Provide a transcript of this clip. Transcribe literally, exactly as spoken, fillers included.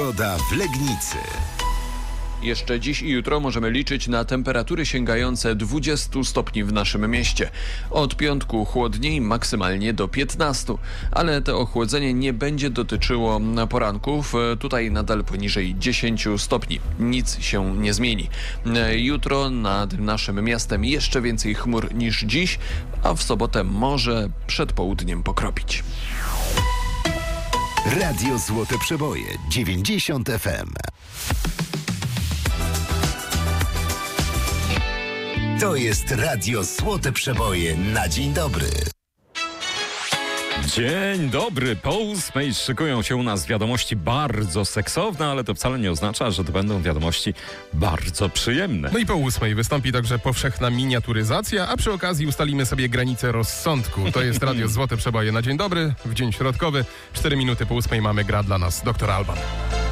Pogoda w Legnicy. Jeszcze dziś i jutro możemy liczyć na temperatury sięgające dwudziestu stopni w naszym mieście. Od piątku chłodniej, maksymalnie do piętnastu, ale to ochłodzenie nie będzie dotyczyło poranków. Tutaj nadal poniżej dziesięciu stopni. Nic się nie zmieni. Jutro nad naszym miastem jeszcze więcej chmur niż dziś, a w sobotę może przed południem pokropić. Radio Złote Przeboje dziewięćdziesiąt F M. To jest Radio Złote Przeboje na dzień dobry. Dzień dobry, po ósmej szykują się u nas wiadomości bardzo seksowne, ale to wcale nie oznacza, że to będą wiadomości bardzo przyjemne. No i po ósmej wystąpi także powszechna miniaturyzacja, a przy okazji ustalimy sobie granicę rozsądku. To jest Radio Złote Przeboje na dzień dobry, w dzień środkowy. Cztery minuty po ósmej mamy gra dla nas doktor Alban.